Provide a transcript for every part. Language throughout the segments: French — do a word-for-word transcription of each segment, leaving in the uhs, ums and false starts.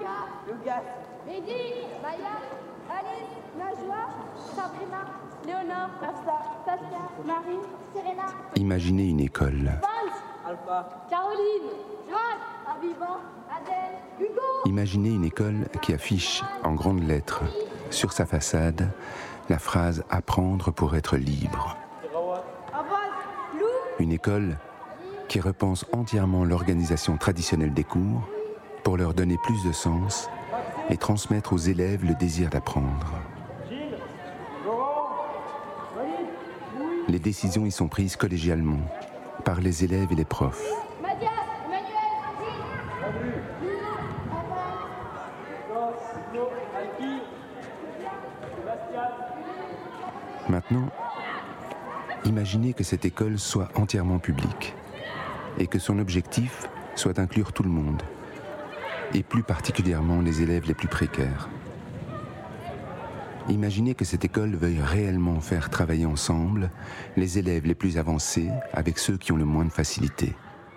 Lucas, Mehdi, Maya, Alice, Najwa, Sabrina, Léonore, Afsa, Tassia, Marie, Serena. Imaginez une école. Alpha, Caroline, Jacques, Abiba, Adèle, Hugo. Imaginez une école qui affiche en grandes lettres sur sa façade la phrase « Apprendre pour être libre ». Une école qui repense entièrement l'organisation traditionnelle des cours pour leur donner plus de sens et transmettre aux élèves le désir d'apprendre. Les décisions y sont prises collégialement par les élèves et les profs. Maintenant, imaginez que cette école soit entièrement publique et que son objectif soit d'inclure tout le monde, et plus particulièrement les élèves les plus précaires. Imaginez que cette école veuille réellement faire travailler ensemble les élèves les plus avancés avec ceux qui ont le moins de facilité.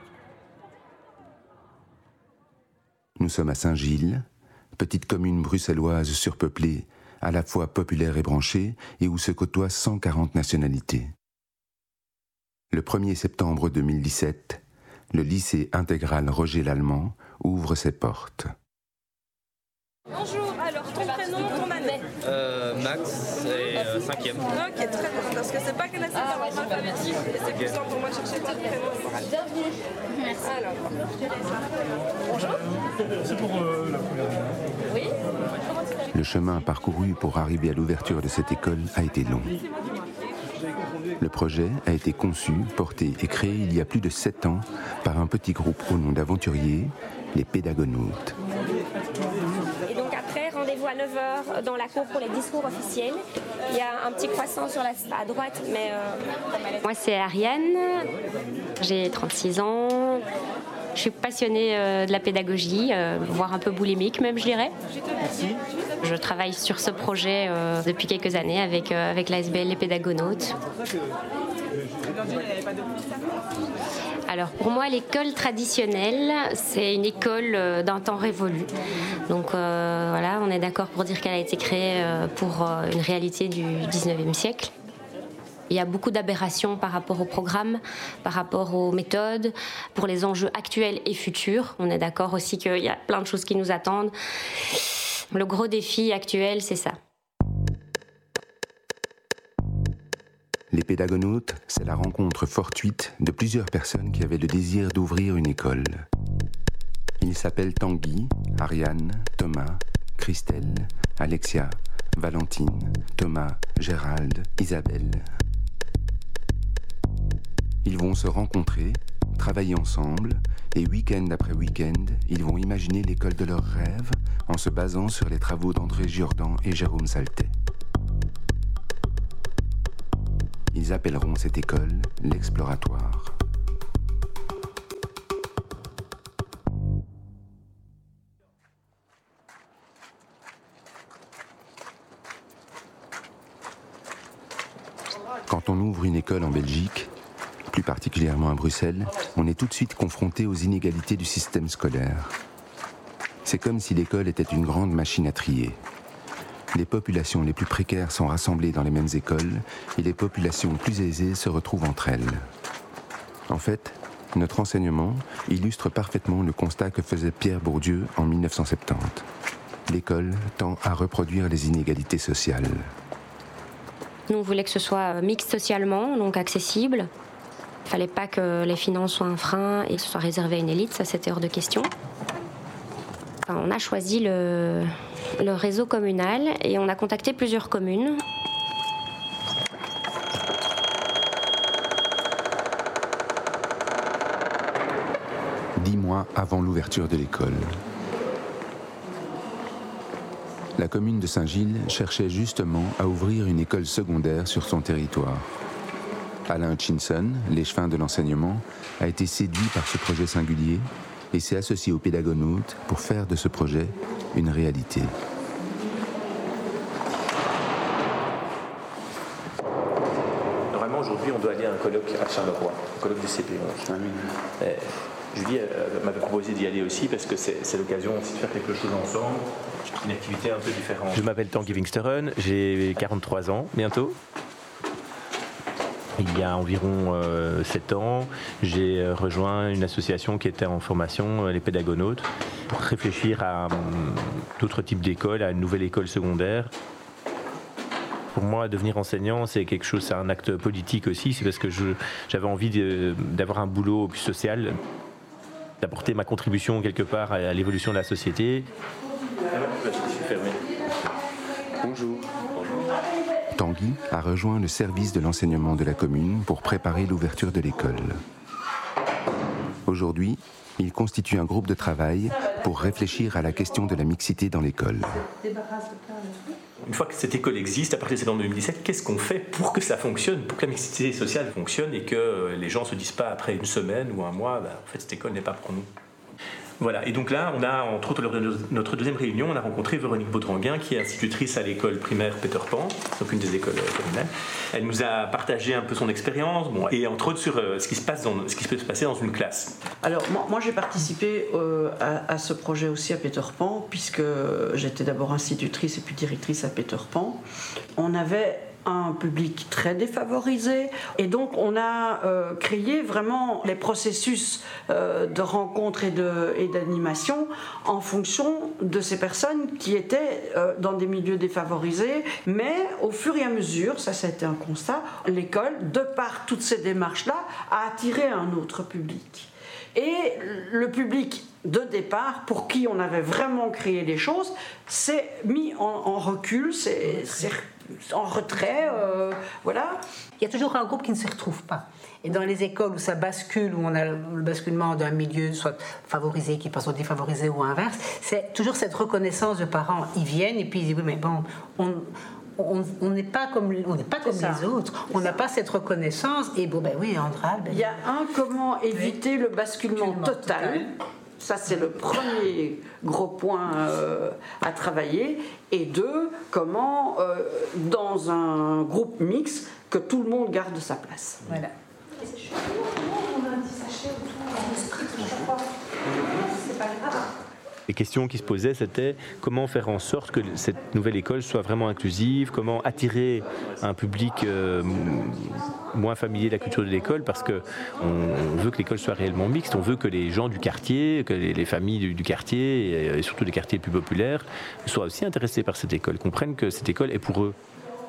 Nous sommes à Saint-Gilles, petite commune bruxelloise surpeuplée, à la fois populaire et branchée, et où se côtoient cent quarante nationalités. Le premier septembre deux mille dix-sept, le lycée intégral Roger Lallemand ouvre ses portes. Bonjour, alors ton prénom, ton année euh, Max, et euh, cinquième. Ok, très bien, parce que c'est pas que la seule ah, ouais, alphabétique, et c'est plus simple pour moi de chercher ton prénom. Bienvenue. Merci. Alors, bonjour. C'est pour euh, la première année. Oui. Le chemin parcouru pour arriver à l'ouverture de cette école a été long. Le projet a été conçu, porté et créé il y a plus de sept ans par un petit groupe au nom d'aventuriers, les Pédagonautes. Et donc après, rendez-vous à neuf heures dans la cour pour les discours officiels. Il y a un petit croissant sur la, à droite, mais... Euh... Moi, c'est Ariane, j'ai trente-six ans. Je suis passionnée euh, de la pédagogie, euh, voire un peu boulimique même, je dirais. Merci. Je travaille sur ce projet euh, depuis quelques années avec, euh, avec l'A S B L Les Pédagonautes. Alors pour moi, l'école traditionnelle, c'est une école euh, d'un temps révolu. Donc euh, voilà, on est d'accord pour dire qu'elle a été créée euh, pour euh, une réalité du dix-neuvième siècle. Il y a beaucoup d'aberrations par rapport au programme, par rapport aux méthodes, pour les enjeux actuels et futurs. On est d'accord aussi qu'il y a plein de choses qui nous attendent. Le gros défi actuel, c'est ça. Les Pédagonautes, c'est la rencontre fortuite de plusieurs personnes qui avaient le désir d'ouvrir une école. Ils s'appellent Tanguy, Ariane, Thomas, Christelle, Alexia, Valentine, Thomas, Gérald, Isabelle. Ils vont se rencontrer, travailler ensemble, et week-end après week-end, ils vont imaginer l'école de leurs rêves en se basant sur les travaux d'André Giordan et Jérôme Saltet. Ils appelleront cette école l'Exploratoire. Quand on ouvre une école en Belgique, plus particulièrement à Bruxelles, on est tout de suite confronté aux inégalités du système scolaire. C'est comme si l'école était une grande machine à trier. Les populations les plus précaires sont rassemblées dans les mêmes écoles et les populations plus aisées se retrouvent entre elles. En fait, notre enseignement illustre parfaitement le constat que faisait Pierre Bourdieu en mille neuf cent soixante-dix. L'école tend à reproduire les inégalités sociales. Nous, on voulait que ce soit mixte socialement, donc accessible. Il ne fallait pas que les finances soient un frein et que ce soit réservé à une élite, ça c'était hors de question. Enfin, on a choisi le, le réseau communal et on a contacté plusieurs communes. Dix mois avant l'ouverture de l'école. La commune de Saint-Gilles cherchait justement à ouvrir une école secondaire sur son territoire. Alain Hutchinson, l'échevin de l'enseignement, a été séduit par ce projet singulier et s'est associé aux Pédagonautes pour faire de ce projet une réalité. Normalement, aujourd'hui, on doit aller à un colloque à Charleroi, un colloque du C P onze. Ah oui. Julie euh, m'avait proposé d'y aller aussi parce que c'est, c'est l'occasion aussi de faire quelque chose ensemble, une activité un peu différente. Je m'appelle Tanguy Wingsteren, j'ai quarante-trois ans bientôt. Il y a environ euh, sept ans, j'ai rejoint une association qui était en formation, les Pédagonautes, pour réfléchir à um, d'autres types d'écoles, à une nouvelle école secondaire. Pour moi, devenir enseignant, c'est quelque chose, c'est un acte politique aussi. C'est parce que je, j'avais envie de, d'avoir un boulot plus social, d'apporter ma contribution quelque part à, à l'évolution de la société. Bonjour. Tanguy a rejoint le service de l'enseignement de la commune pour préparer l'ouverture de l'école. Aujourd'hui, il constitue un groupe de travail pour réfléchir à la question de la mixité dans l'école. Une fois que cette école existe, à partir de septembre deux mille dix-sept, qu'est-ce qu'on fait pour que ça fonctionne, pour que la mixité sociale fonctionne et que les gens ne se disent pas après une semaine ou un mois, bah, en fait cette école n'est pas pour nous. Voilà, et donc là, on a, entre autres, lors de notre deuxième réunion, on a rencontré Véronique Baudranguin, qui est institutrice à l'école primaire Peter Pan, donc une des écoles communales. Elle nous a partagé un peu son expérience, bon, et entre autres sur euh, ce qui se passe dans, ce qui peut se passer dans une classe. Alors, moi, moi j'ai participé euh, à, à ce projet aussi à Peter Pan, puisque j'étais d'abord institutrice et puis directrice à Peter Pan. On avait un public très défavorisé et donc on a euh, créé vraiment les processus euh, de rencontre et, de, et d'animation en fonction de ces personnes qui étaient euh, dans des milieux défavorisés, mais au fur et à mesure, ça ça a été un constat, l'école, de par toutes ces démarches-là, a attiré un autre public. Et le public de départ, pour qui on avait vraiment créé les choses, s'est mis en, en recul, c'est, c'est en retrait, euh, voilà. Il y a toujours un groupe qui ne se retrouve pas. Et dans les écoles où ça bascule, où on a le basculement d'un milieu soit favorisé qui passe au défavorisé ou inverse, c'est toujours cette reconnaissance de parents. Ils viennent et puis ils disent oui mais bon, on... on n'est pas comme, on n'est pas comme les autres, on n'a pas cette reconnaissance et bon ben oui, Andra... Ben, il y a un, comment éviter oui. le basculement total. total. Ça, c'est le premier gros point euh, à travailler. Et deux, comment, euh, dans un groupe mixte, que tout le monde garde sa place. Voilà. Et c'est chouette, on a un petit sachet autour du script, je crois. C'est pas grave. Les questions qui se posaient, c'était comment faire en sorte que cette nouvelle école soit vraiment inclusive, comment attirer un public euh, moins familier de la culture de l'école, parce qu'on on veut que l'école soit réellement mixte, on veut que les gens du quartier, que les, les familles du, du quartier, et, et surtout les quartiers les plus populaires, soient aussi intéressés par cette école, comprennent que cette école est pour eux.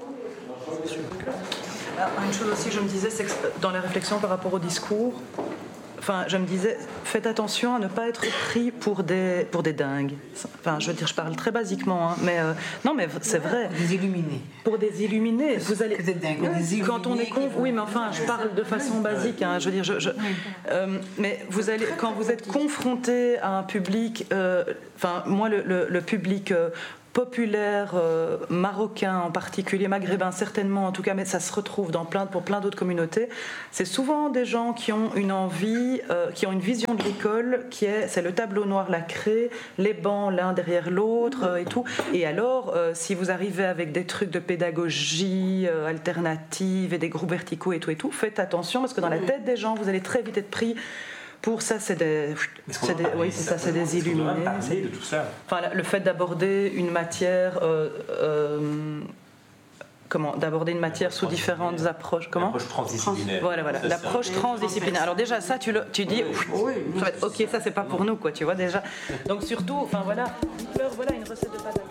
Une chose aussi, je me disais, c'est que dans les réflexions par rapport au discours, enfin, je me disais, faites attention à ne pas être pris pour des, pour des dingues. Enfin, je veux dire, je parle très basiquement, hein, mais euh, non, mais c'est vrai. Des illuminés. Pour des illuminés. Vous allez. Des dingues, des illuminés. Quand on est con, oui, mais enfin, je parle de façon basique. Hein, je veux dire, je, je, euh, mais vous allez, quand vous êtes confronté à un public, euh, enfin, moi, le, le, le public. Euh, populaire, euh, marocain en particulier, maghrébin certainement en tout cas, mais ça se retrouve dans plein, pour plein d'autres communautés. C'est souvent des gens qui ont une envie, euh, qui ont une vision de l'école qui est, c'est le tableau noir lacré, les bancs l'un derrière l'autre euh, et tout. Et alors, euh, si vous arrivez avec des trucs de pédagogie euh, alternative et des groupes verticaux et tout et tout, faites attention parce que dans la tête des gens, vous allez très vite être pris. Pour ça, c'est des, c'est des, oui, c'est ça, c'est des illuminés. Parler de tout ça. Enfin, le fait d'aborder une matière, euh, euh, comment, d'aborder une matière sous différentes approches. Comment ? L'approche transdisciplinaire. Voilà, voilà, c'est l'approche ça. transdisciplinaire. Alors déjà, ça, tu, le, tu dis, oui, ça va être, ok, ça, c'est pas pour nous, quoi, tu vois déjà. Donc surtout, enfin voilà, voilà une recette de pâte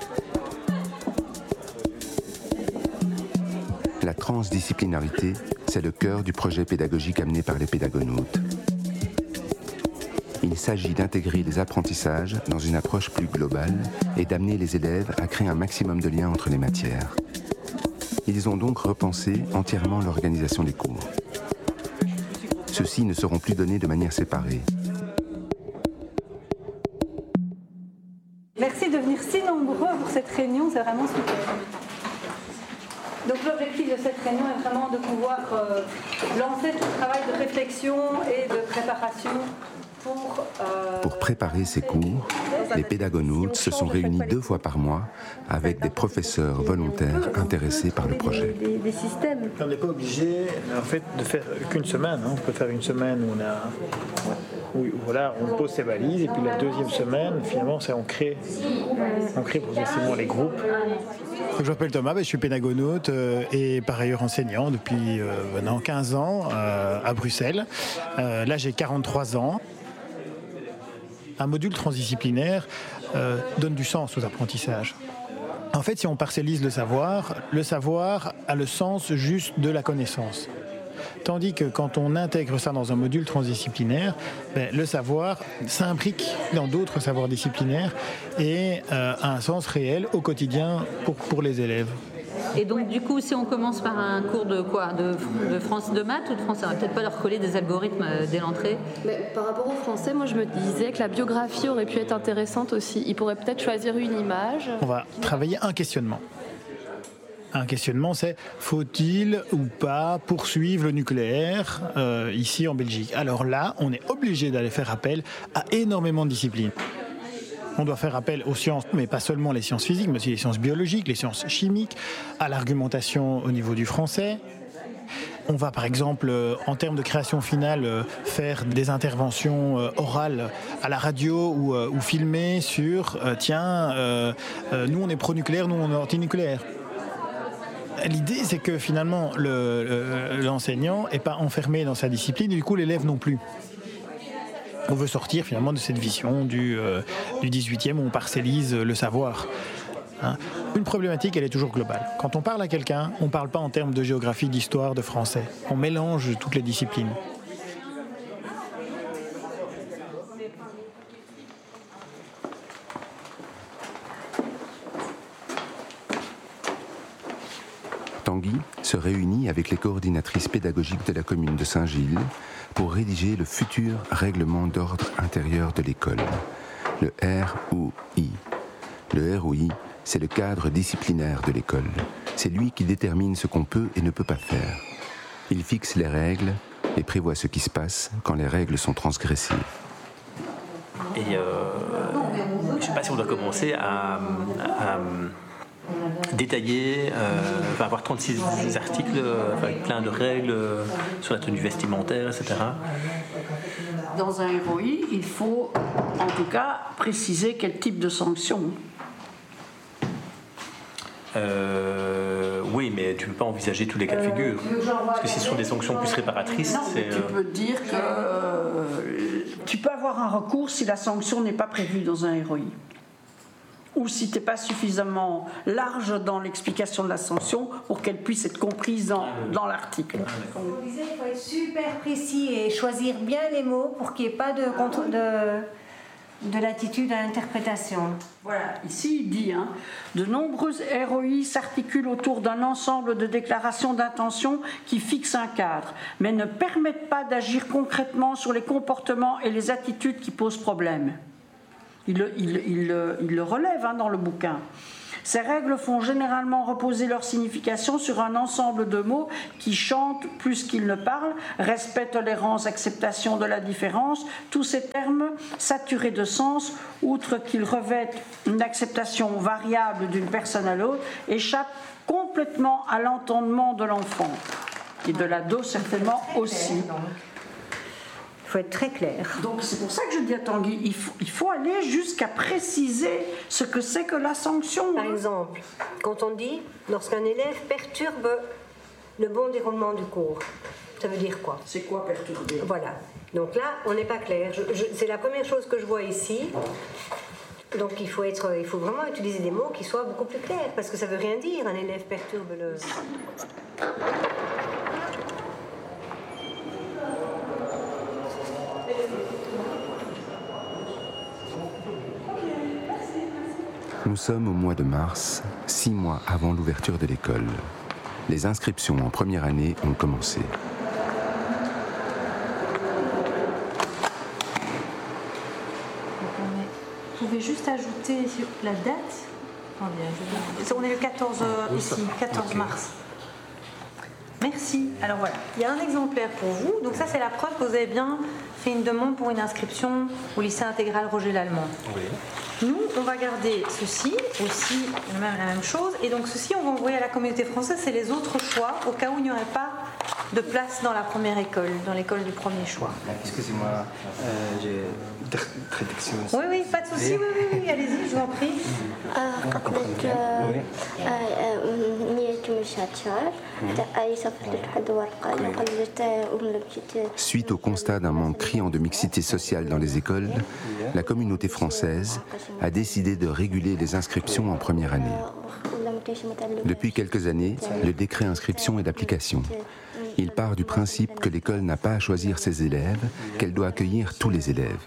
à... La transdisciplinarité, c'est le cœur du projet pédagogique amené par les Pédagonautes. Il s'agit d'intégrer les apprentissages dans une approche plus globale et d'amener les élèves à créer un maximum de liens entre les matières. Ils ont donc repensé entièrement l'organisation des cours. Ceux-ci ne seront plus donnés de manière séparée. Merci de venir si nombreux pour cette réunion, c'est vraiment super. Donc l'objectif de cette réunion est vraiment de pouvoir euh, lancer tout le travail de réflexion et de préparation pour, euh, pour préparer ces cours, Les pédagonautes se sont réunis deux fois par mois avec des professeurs volontaires intéressés par le projet. Des, des systèmes. On n'est pas obligé en fait, de faire qu'une semaine. Hein. On peut faire une semaine où on a... Où, voilà, on pose ses valises et puis la deuxième semaine, finalement, c'est on crée, on crée progressivement les groupes. Je m'appelle Thomas, je suis pédagonaute euh, et par ailleurs enseignant depuis euh, maintenant quinze ans euh, à Bruxelles. Euh, là, j'ai quarante-trois ans. Un module transdisciplinaire euh, donne du sens aux apprentissages. En fait, si on parcellise le savoir, le savoir a le sens juste de la connaissance. Tandis que quand on intègre ça dans un module transdisciplinaire, ben, le savoir s'imbrique dans d'autres savoirs disciplinaires et euh, a un sens réel au quotidien pour, pour les élèves. Et donc, du coup, si on commence par un cours de quoi, de, de France, de maths ou de français, on va peut-être pas leur coller des algorithmes dès l'entrée. Mais par rapport au français, moi je me disais que la biographie aurait pu être intéressante aussi. Ils pourraient peut-être choisir une image. On va travailler un questionnement. Un questionnement, c'est faut-il ou pas poursuivre le nucléaire euh, ici en Belgique? Alors là, on est obligé d'aller faire appel à énormément de disciplines. On doit faire appel aux sciences, mais pas seulement les sciences physiques, mais aussi les sciences biologiques, les sciences chimiques, à l'argumentation au niveau du français. On va par exemple, euh, en termes de création finale, euh, faire des interventions euh, orales à la radio ou, euh, ou filmer sur euh, tiens, euh, euh, nous on est pro-nucléaire, nous on est anti-nucléaire. L'idée, c'est que finalement, le, le, l'enseignant n'est pas enfermé dans sa discipline, et du coup, l'élève non plus. On veut sortir finalement de cette vision du, euh, du dix-huitième où on parcellise le savoir. Hein. Une problématique, elle est toujours globale. Quand on parle à quelqu'un, on ne parle pas en termes de géographie, d'histoire, de français. On mélange toutes les disciplines. Tanguy se réunit avec les coordinatrices pédagogiques de la commune de Saint-Gilles pour rédiger le futur règlement d'ordre intérieur de l'école, le R O I. Le R O I, c'est le cadre disciplinaire de l'école. C'est lui qui détermine ce qu'on peut et ne peut pas faire. Il fixe les règles et prévoit ce qui se passe quand les règles sont transgressées. Et euh, je ne sais pas si on doit commencer à... à détaillé, euh, va avoir trente-six articles euh, avec plein de règles euh, sur la tenue vestimentaire, et cetera. Dans un R O I, il faut en tout cas préciser quel type de sanction. Euh, oui, mais tu ne peux pas envisager tous les cas de figure. Parce que si ce sont des sanctions plus réparatrices, non, c'est... Tu peux dire que euh, tu peux avoir un recours si la sanction n'est pas prévue dans un R O I. Ou si tu n'es pas suffisamment large dans l'explication de la sanction pour qu'elle puisse être comprise dans, dans l'article. Vous disiez qu'il faut être super précis et choisir bien les mots pour qu'il n'y ait pas de, contre, de, de latitude à l'interprétation. Voilà, ici il dit, hein, de nombreuses R O I s'articulent autour d'un ensemble de déclarations d'intention qui fixent un cadre, mais ne permettent pas d'agir concrètement sur les comportements et les attitudes qui posent problème. Il, il, il, il le relève hein, dans le bouquin. Ces règles font généralement reposer leur signification sur un ensemble de mots qui chantent plus qu'ils ne parlent, respect, tolérance, acceptation de la différence. Tous ces termes, saturés de sens, outre qu'ils revêtent une acceptation variable d'une personne à l'autre, échappent complètement à l'entendement de l'enfant. Et de l'ado certainement aussi. Il faut être très clair. Donc c'est pour ça que je dis à Tanguy, il faut, il faut aller jusqu'à préciser ce que c'est que la sanction. Par exemple, quand on dit lorsqu'un élève perturbe le bon déroulement du cours, ça veut dire quoi? C'est quoi perturber? Voilà. Donc là, on n'est pas clair. Je, je, c'est la première chose que je vois ici. Donc il faut, être, il faut vraiment utiliser des mots qui soient beaucoup plus clairs, parce que ça veut rien dire, un élève perturbe le... Nous sommes au mois de mars, six mois avant l'ouverture de l'école. Les inscriptions en première année ont commencé. Vous pouvez juste ajouter la date. Attendez, je vais... On est le quatorze, euh, ici, quatorze mars. Merci. Alors voilà, il y a un exemplaire pour vous. Donc ça, c'est la preuve que vous avez bien fait une demande pour une inscription au lycée intégral Roger Lallemand. Oui. Nous, on va garder ceci aussi, la même, la même chose. Et donc ceci, on va envoyer à la communauté française. C'est les autres choix, au cas où il n'y aurait pas de place dans la première école, dans l'école du premier choix. Excusez-moi, euh, j'ai une traduction. Oui, oui, pas de souci. Oui, oui, oui, allez-y, je vous en prie. Suite au constat d'un manque criant de mixité sociale dans les écoles, la communauté française a décidé de réguler les inscriptions en première année. Depuis quelques années, le décret inscription est d'application. Il part du principe que l'école n'a pas à choisir ses élèves, qu'elle doit accueillir tous les élèves.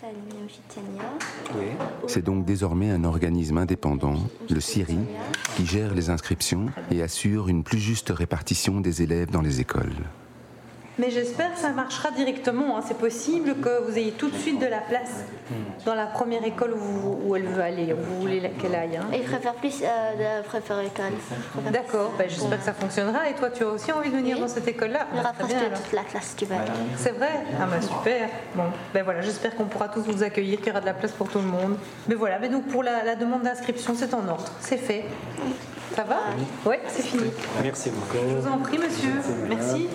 C'est donc désormais un organisme indépendant, le C I R I, qui gère les inscriptions et assure une plus juste répartition des élèves dans les écoles. Mais j'espère que ça marchera directement. Hein. C'est possible que vous ayez tout de suite de la place dans la première école où, vous, où elle veut aller, où vous voulez qu'elle aille. Hein. Il préfère plus euh, de préférer école. D'accord, ben, j'espère que ça fonctionnera. Et toi, tu as aussi envie de venir oui. dans cette école-là? Il rapproche de toute la classe, tu vas. C'est vrai? Ah ben super. Bon, ben voilà, j'espère qu'on pourra tous vous accueillir, qu'il y aura de la place pour tout le monde. Mais voilà, mais donc pour la, la demande d'inscription, c'est en ordre, c'est fait. Ça va? Oui, ouais, c'est fini. Merci beaucoup. Je vous en prie, monsieur. Merci.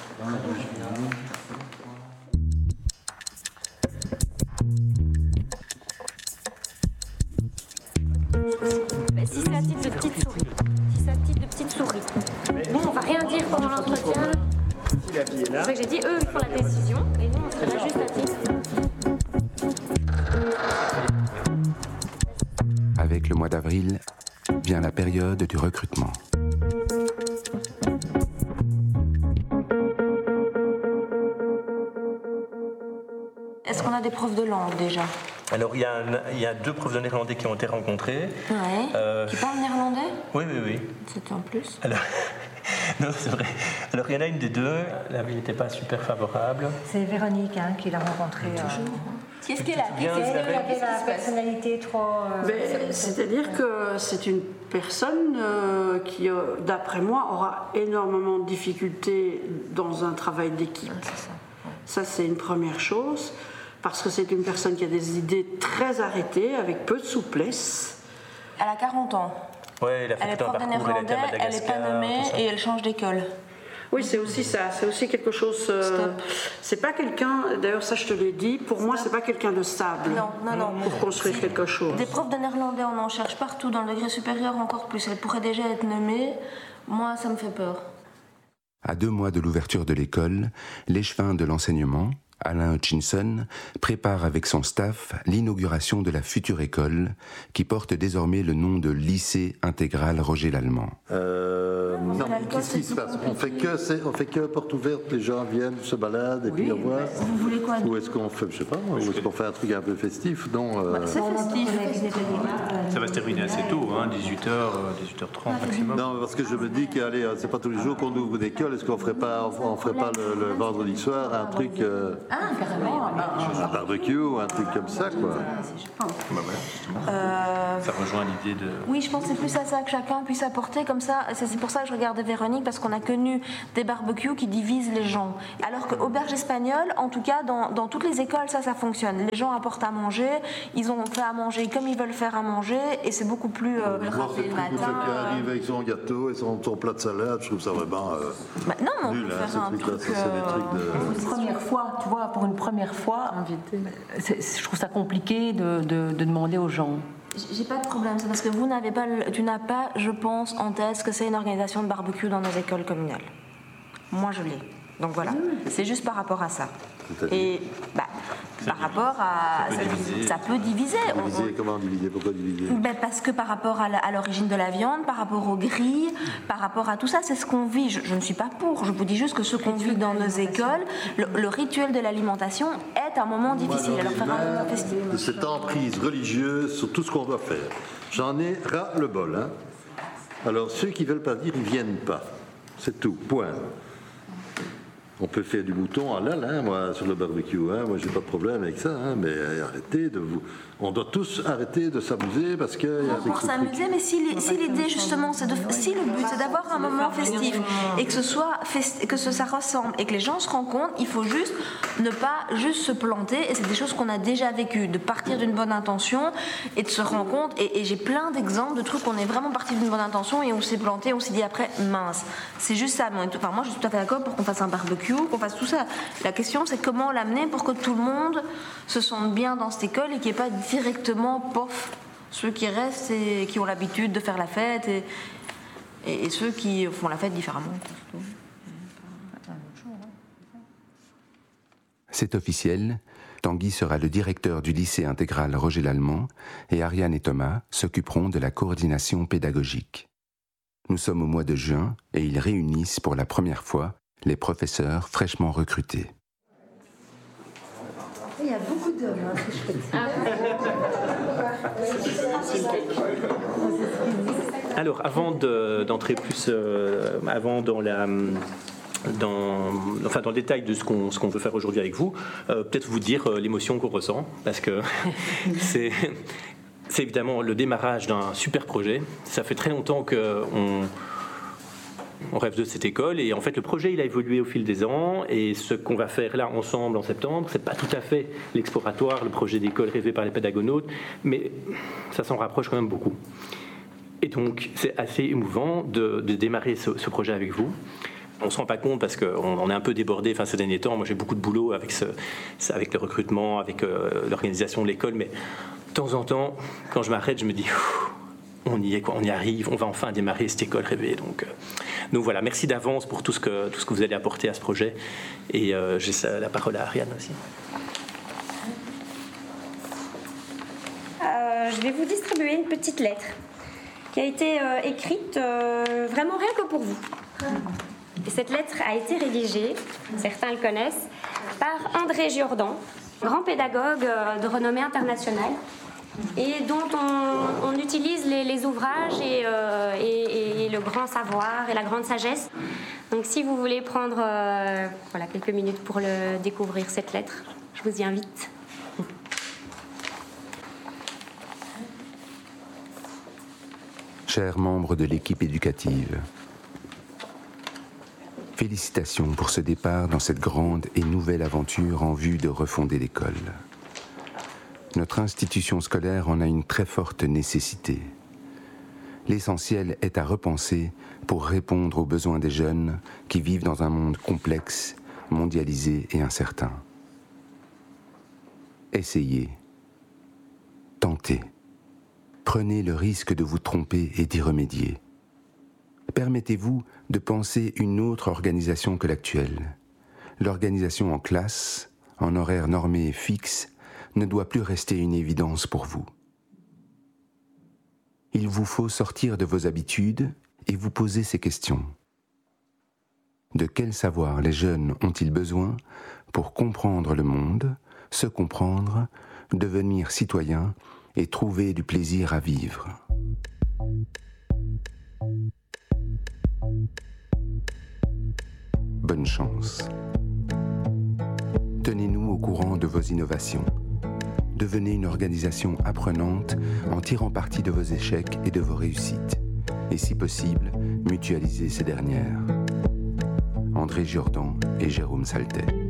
Bah, si c'est à titre de petite souris, si c'est à titre de petite souris, bon, on va rien dire pendant l'entretien. C'est vrai que j'ai dit, eux, ils font la décision, et nous, on serait là juste à titre. Avec le mois d'avril, vient la période du recrutement. Est-ce qu'on a des profs de langue déjà? Alors il y, a un, il y a deux profs de néerlandais qui ont été rencontrés. Ouais. Euh... Qui parlent néerlandais? Oui, oui, oui. C'était en plus. Alors, non, c'est vrai. Alors il y en a une des deux, la vie n'était pas super favorable. C'est Véronique hein, qui l'a rencontrée. Euh... Qu'est-ce qu'elle a? Qu'est-ce qu'elle avait la personnalité trop. Euh, ben, c'est-à-dire que c'est une personne euh, qui, euh, d'après moi, aura énormément de difficultés dans un travail d'équipe. Ah, c'est ça. Ça, c'est une première chose, parce que c'est une personne qui a des idées très arrêtées, avec peu de souplesse. Elle a quarante ans. Ouais, elle a fait elle est tout un prof de parcours, néerlandais, elle, elle n'est pas nommée et elle change d'école. Oui, c'est aussi ça, c'est aussi quelque chose... Euh, c'est pas quelqu'un, d'ailleurs ça je te l'ai dit, pour Stop. moi c'est pas quelqu'un de stable. Non, non, non. Pour construire quelque chose. Des profs de néerlandais, on en cherche partout, dans le degré supérieur encore plus. Elle pourrait déjà être nommée, moi ça me fait peur. À deux mois de l'ouverture de l'école, l'échevin de l'enseignement, Alain Hutchinson, prépare avec son staff l'inauguration de la future école qui porte désormais le nom de lycée intégral Roger Lallemand. Euh, non, qu'est-ce qui se passe? On fait que c'est, on fait que porte ouverte, les gens viennent, se baladent et oui, puis au revoir. Vous voulez quoi? Ou est-ce qu'on fait, je sais pas, ou est-ce qu'on fait un truc un peu festif? Non. Euh... C'est festif. Ça va se terminer assez tôt, hein, dix-huit heures, dix-huit heures trente maximum. Non, parce que je me dis qu'allez, c'est pas tous les jours qu'on ouvre une école. Est-ce qu'on ferait pas, on ferait pas le, le vendredi soir un truc? Euh... Ah, carrément. Un barbecue ou un truc comme ça, quoi. Bah ouais, euh... Ça rejoint l'idée de... Oui, je pense que c'est plus à ça que chacun puisse apporter comme ça. C'est pour ça que je regardais Véronique, parce qu'on a connu des barbecues qui divisent les gens. Alors qu'auberge espagnole, en tout cas, dans, dans toutes les écoles, ça, ça fonctionne. Les gens apportent à manger, ils ont fait à manger comme ils veulent faire à manger, et c'est beaucoup plus euh, rapide le matin. Quelqu'un arrive avec son gâteau et son, son plat de salade, je trouve ça vraiment euh, bah, non, mais on nul, peut hein, faire un truc, truc-là, c'est des trucs de... Une première fois, tu vois, pour une première fois, je trouve ça compliqué de, de, de demander aux gens. J'ai pas de problème, c'est parce que vous n'avez pas, tu n'as pas, je pense, en tête que c'est une organisation de barbecue dans nos écoles communales. Moi, je l'ai. Donc voilà, c'est juste par rapport à ça. Et bah, par rapport à... Ça peut diviser. Ça peut diviser. Diviser, on, on... comment diviser? Pourquoi diviser? Ben parce que par rapport à l'origine de la viande, par rapport aux grilles, par rapport à tout ça, c'est ce qu'on vit. Je, je ne suis pas pour, je vous dis juste que ce qu'on vit dans nos écoles, le, le rituel de l'alimentation est un moment difficile. Moi, alors faire un moment festif. De cette emprise religieuse sur tout ce qu'on doit faire. J'en ai ras le bol. Hein. Alors ceux qui ne veulent pas dire, ils ne viennent pas. C'est tout, point. On peut faire du mouton à l'al, hein, moi, sur le barbecue. Hein, moi, j'ai pas de problème avec ça. Hein, mais arrêtez de vous. On doit tous arrêter de s'amuser parce que. Non, pour s'amuser, mais si, les, si l'idée justement, c'est de, si le but c'est d'avoir un moment festif et que ce soit festi, que ce, ça ressemble et que les gens se rencontrent, il faut juste ne pas juste se planter. Et c'est des choses qu'on a déjà vécues, de partir d'une bonne intention et de se rendre compte. Et, et j'ai plein d'exemples de trucs où on est vraiment parti d'une bonne intention et on s'est planté, on s'est dit après mince. C'est juste ça. Enfin, moi, je suis tout à fait d'accord pour qu'on fasse un barbecue, qu'on fasse tout ça. La question, c'est comment l'amener pour que tout le monde se sente bien dans cette école et qu'il n'y ait pas directement, pof, ceux qui restent et qui ont l'habitude de faire la fête et, et, et ceux qui font la fête différemment. C'est officiel, Tanguy sera le directeur du lycée intégral Roger Lallemand et Ariane et Thomas s'occuperont de la coordination pédagogique. Nous sommes au mois de juin et ils réunissent pour la première fois les professeurs fraîchement recrutés. Il y a beaucoup d'hommes, hein, c'est chouette. Alors, avant de, d'entrer plus euh, avant dans la... Dans, enfin, dans le détail de ce qu'on, ce qu'on veut faire aujourd'hui avec vous, euh, peut-être vous dire euh, l'émotion qu'on ressent, parce que c'est, c'est évidemment le démarrage d'un super projet. Ça fait très longtemps qu'on on rêve de cette école, et en fait le projet il a évolué au fil des ans, et ce qu'on va faire là ensemble en septembre, c'est pas tout à fait l'exploratoire, le projet d'école rêvé par les pédagonautes, mais ça s'en rapproche quand même beaucoup. Et donc c'est assez émouvant de, de démarrer ce, ce projet avec vous. On ne se rend pas compte parce qu'on on est un peu débordé enfin, ces derniers temps. Moi, j'ai beaucoup de boulot avec, ce, avec le recrutement, avec euh, l'organisation de l'école. Mais de temps en temps, quand je m'arrête, je me dis on y est, quoi, on y arrive, on va enfin démarrer cette école rêvée. Donc, euh, donc voilà, merci d'avance pour tout ce, que, tout ce que vous allez apporter à ce projet. Et euh, j'ai la parole à Ariane aussi. Euh, je vais vous distribuer une petite lettre qui a été euh, écrite euh, vraiment rien que pour vous. Et cette lettre a été rédigée, certains le connaissent, par André Giordan, grand pédagogue de renommée internationale, et dont on, on utilise les, les ouvrages et, euh, et, et le grand savoir et la grande sagesse. Donc si vous voulez prendre euh, voilà, quelques minutes pour le découvrir, cette lettre, je vous y invite. Chers membres de l'équipe éducative, félicitations pour ce départ dans cette grande et nouvelle aventure en vue de refonder l'école. Notre institution scolaire en a une très forte nécessité. L'essentiel est à repenser pour répondre aux besoins des jeunes qui vivent dans un monde complexe, mondialisé et incertain. Essayez, tentez, prenez le risque de vous tromper et d'y remédier. Permettez-vous de penser une autre organisation que l'actuelle. L'organisation en classe, en horaire normé et fixe, ne doit plus rester une évidence pour vous. Il vous faut sortir de vos habitudes et vous poser ces questions. De quel savoir les jeunes ont-ils besoin pour comprendre le monde, se comprendre, devenir citoyens et trouver du plaisir à vivre ? Bonne chance. Tenez-nous au courant de vos innovations. Devenez une organisation apprenante en tirant parti de vos échecs et de vos réussites. Et si possible, mutualisez ces dernières. André Giordan et Jérôme Saltet.